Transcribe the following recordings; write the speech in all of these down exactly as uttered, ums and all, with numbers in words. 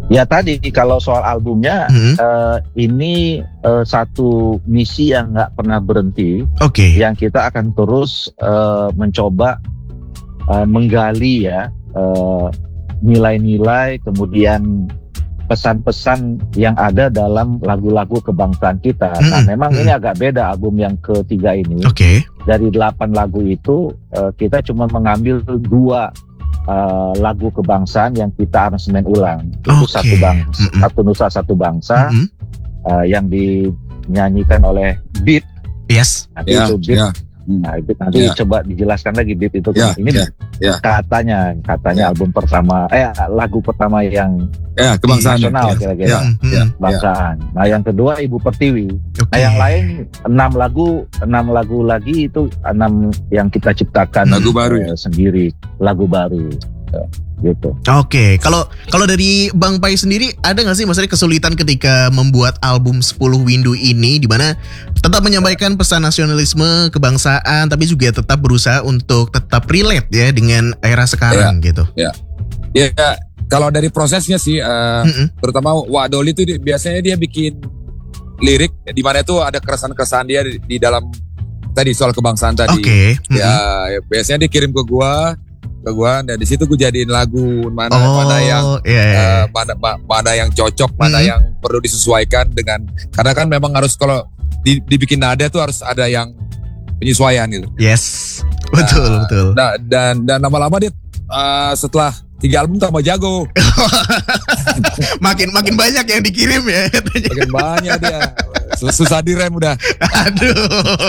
Ya tadi kalau soal albumnya Hmm. uh, ini uh, satu misi yang nggak pernah berhenti, Oke. Okay. yang kita akan terus uh, mencoba uh, menggali ya uh, nilai-nilai, kemudian pesan-pesan yang ada dalam lagu-lagu kebangsaan kita. Hmm. Nah, memang Hmm. ini agak beda album yang ketiga ini. Oke. Okay. Dari delapan lagu itu uh, kita cuma mengambil dua Uh, lagu kebangsaan yang kita aransemen ulang. Itu Okay. satu bangsa, Mm-mm. satu nusa satu bangsa, Mm-mm. uh, yang dinyanyikan oleh Beat. Yes. Nanti Ya, itu Beat. ya. Nah, itu nanti Ya. coba dijelaskan lagi Beat itu. Ya, Ini ya, ya. katanya, katanya Ya. album pertama, eh lagu pertama yang Ya, kebangsaan. nasional Ya, kira-kira. ya, Mm-mm. ya. Bangsaan. Nah, yang kedua Ibu Pertiwi. Oke. Nah, yang lain enam lagu, enam lagu lagi itu enam yang kita ciptakan Lagu baru eh, sendiri, lagu baru. Eh, gitu. Oke, kalau kalau dari Bang Pai sendiri ada nggak sih maksudnya kesulitan ketika membuat album sepuluh Windu ini, di mana tetap menyampaikan pesan nasionalisme, kebangsaan, tapi juga tetap berusaha untuk tetap relate ya dengan era sekarang gitu. Ya, kalau dari prosesnya sih, uh, Mm-mm. terutama Wak Doli itu di- biasanya dia bikin lirik di mana itu ada keresahan-keresahan dia di, di dalam tadi soal kebangsaan tadi. Oke. Mm-mm. Ya, ya, biasanya dia kirim ke gua, ke gua, dan di situ gua jadiin lagu mana Oh, mana yang iya, iya. uh, mana ma- mana yang cocok, mana Mm-mm. yang perlu disesuaikan dengan, karena kan memang harus kalau di- dibikin nada tuh harus ada yang penyesuaian gitu. Yes, betul Nah, betul. Nah, dan dan lama-lama dia uh, setelah tiga album tambah jago, makin makin banyak yang dikirim ya. katanya. makin banyak dia. Sus- Susah direm udah. Aduh.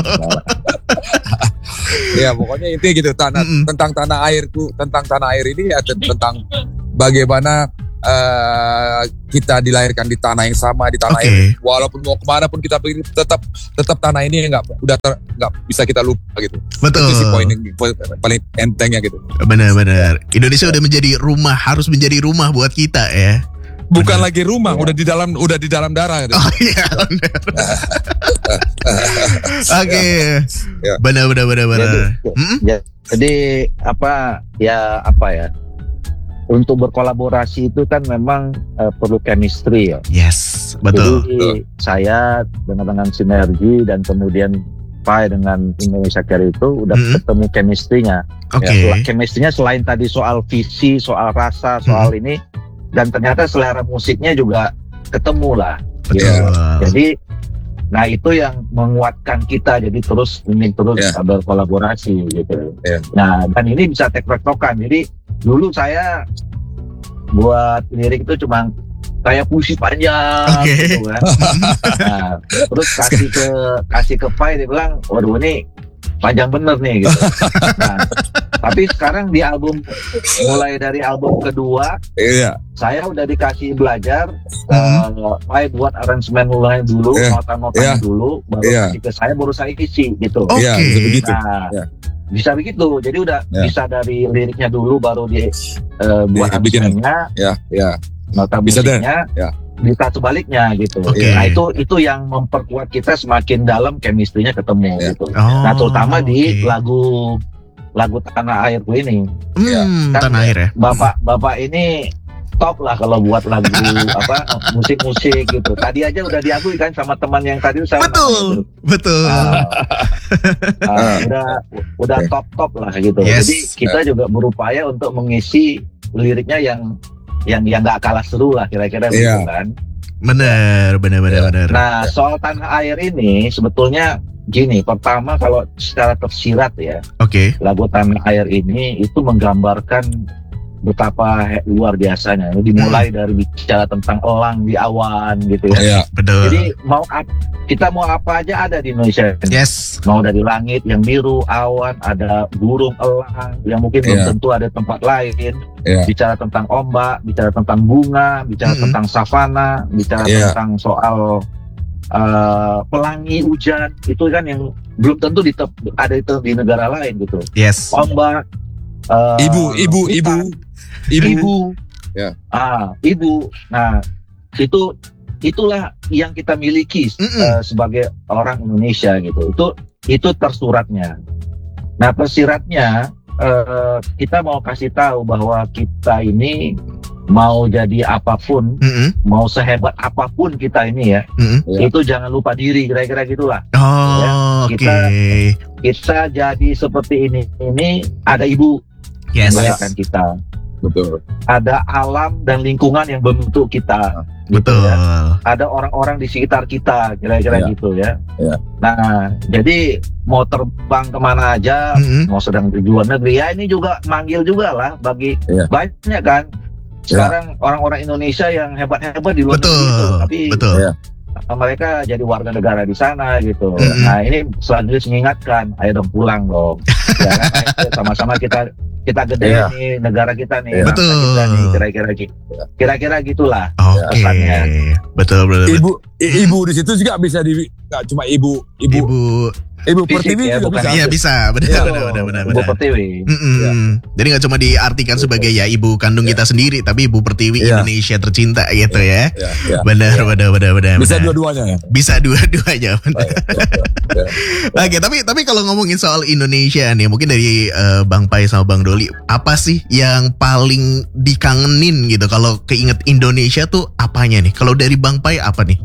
Ya pokoknya intinya gitu, tanah Mm-mm. tentang tanah airku, tentang tanah air ini ya ten- tentang bagaimana uh, kita dilahirkan di tanah yang sama, di tanah Oke. air. Walaupun mau kemana pun kita pergi, tetap tetap tanah ini nggak udah ter- nggak bisa kita lupa gitu. Betul. Itu sih poin yang poin paling entengnya gitu. Benar-benar. Indonesia udah menjadi rumah, harus menjadi rumah buat kita ya. Bukan Benar. lagi rumah, Ya. udah di dalam udah di dalam darah gitu. Oh iya. benar. Oke. Ya. Benar-benar benar-benar. Jadi, Mm-mm. ya- jadi apa ya apa ya? Untuk berkolaborasi itu kan memang eh, perlu chemistry ya. Yes, betul. Jadi saya dengan dengan sinergi dan kemudian Pai dengan Indonesia Care itu udah Mm-mm. ketemu chemistry-nya. Oke. Ya, sel- chemistry-nya selain tadi soal visi, soal rasa, soal ini, dan ternyata selera musiknya juga ketemu lah. Betul. Ya. Jadi, nah itu yang menguatkan kita jadi terus ingin terus Ya. berkolaborasi gitu. Ya. Nah dan ini bisa tektok-tektokan. Jadi dulu saya buat lirik itu cuma kayak puisi panjang Oke. gitu kan. Nah, terus kasih ke kasih ke Pai, dia bilang, waduh ini panjang bener nih gitu. Nah, tapi sekarang di album, mulai dari album kedua, Iya. saya udah dikasih belajar, Mhm. uh, Pai buat aransemen mulai dulu, Iya. nota-notanya Iya. dulu, baru Iya. kasih ke saya, baru saya isi gitu. Oke. Iya, bisa begitu. Nah, Iya. bisa begitu. Jadi udah Iya. bisa dari liriknya dulu, baru di uh, buat Iya, bikin. aransemennya, Ya, ya. nota Bisa deh. musiknya, Ya. bisa sebaliknya gitu. Oke. Nah itu itu yang memperkuat kita semakin dalam chemistry-nya ketemu Iya. gitu. Oh, Nah terutama di oke. lagu lagu Tanah Airku ini, Hmm, Kan- tanah air ya. bapak bapak ini top lah kalau buat lagu apa musik-musik gitu. Tadi aja udah diakui kan sama teman yang tadi saya Betul, betul. Ah, ah, udah udah top top lah gitu. Yes. Jadi kita juga berupaya untuk mengisi liriknya yang yang yang nggak kalah seru lah kira-kira Iya. gitu kan. Bener, bener, bener, Ya. bener. Nah soal Tanah Air ini sebetulnya gini, pertama kalau secara tersirat ya, Oke. lagu Tanah Air ini itu menggambarkan betapa he- luar biasanya. Dimulai dari bicara tentang elang di awan gitu ya. Iya. Betul. Jadi mau ap- kita mau apa aja ada di Indonesia. Yes. Mau dari langit yang biru, awan, ada burung elang yang mungkin belum Iya. tentu ada tempat lain. Iya. Bicara tentang ombak, bicara tentang bunga, bicara Mm-mm. tentang savana, bicara Iya. tentang soal uh, pelangi hujan, itu kan yang belum tentu di tep- ada itu di negara lain gitu. Yes. Ombak, uh, Ibu, ibu, ibu, hutan, ibu. ibu, Ya. ah, ibu. Nah, itu itulah yang kita miliki Mm-mm. uh, sebagai orang Indonesia gitu. Itu itu tersuratnya. Nah, tersiratnya uh, kita mau kasih tahu bahwa kita ini mau jadi apapun, Mm-mm. mau sehebat apapun kita ini ya, Mm-mm. Ya. itu jangan lupa diri, kira-kira gitulah. Oh, Ya, oke. kita- Kita jadi seperti ini, ini ada ibu Yes. melahirkan kita, Betul. ada alam dan lingkungan yang membentuk kita, gitu Betul. ya. Ada orang-orang di sekitar kita, kira-kira Ya. gitu ya. Ya. Nah, jadi mau terbang kemana aja, Mm-mm. mau sedang di luar negeri, ya ini juga manggil juga lah bagi Ya. banyak kan. Sekarang orang-orang Indonesia yang hebat-hebat di luar Betul. negeri itu, tapi Betul. Ya. mereka jadi warga negara di sana gitu. Mm-mm. Nah ini selanjutnya mengingatkan, ayo dong pulang dong. Ya kan, ayo sama-sama kita kita gede Iya. nih negara kita nih, Iya. bangsa Betul. kita nih, kira-kira gitu. Kira-kira gitulah. Oke. pesannya. Betul, betul. betul. Ibu i- ibu di situ juga bisa di nggak cuma ibu ibu ibu, Ibu, Fisik pertiwi ya, juga bukan- bisa. iya bisa, benar, Iya. benar, benar, benar, Ibu benar. Pertiwi. Mm-mm. Iya. Jadi nggak cuma diartikan sebagai ya ibu kandung kita sendiri, tapi ibu pertiwi Iya. Indonesia tercinta gitu ya. Ya, ya. Benar, benar, benar, benar. Bisa benar. dua-duanya ya. Bisa dua-duanya. benar. Ya, ya. Oke, tapi tapi kalau ngomongin soal Indonesia nih, mungkin dari eh, Bang Pai sama Bang Doli, apa sih yang paling dikangenin gitu? Kalau keinget Indonesia tuh apanya nih? Kalau dari Bang Pai apa nih?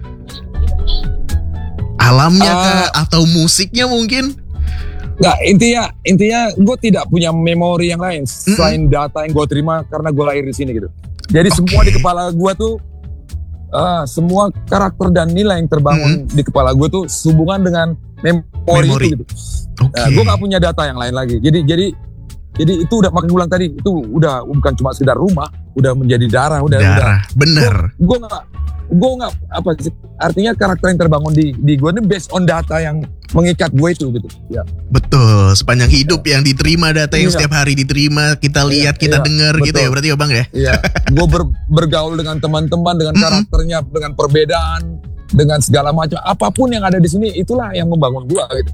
Alamnya Ah. kah? Atau musiknya mungkin? Nggak, intinya intinya gue tidak punya memori yang lain selain data yang gue terima karena gue lahir di sini gitu. Jadi Oke. semua di kepala gue tuh ah, semua karakter dan nilai yang terbangun di kepala gue tuh sehubungan dengan memori, Memori. itu gitu. Oke. Nah, gue nggak punya data yang lain lagi. Jadi jadi jadi itu udah makin ulang tadi itu udah bukan cuma sekedar rumah, udah menjadi darah, udah udah. Darah, bener. Gue nggak gue nggak apa sih artinya karakter yang terbangun di di gue ini based on data yang mengikat gue itu gitu. Ya. Betul, sepanjang hidup yang diterima, data yang Iya. setiap hari diterima, kita lihat, kita iya, dengar gitu ya, betul. berarti ya Bang ya? Iya, gue ber- bergaul dengan teman-teman dengan Mm-mm. karakternya, dengan perbedaan, dengan segala macam apapun yang ada di sini itulah yang membangun gue gitu.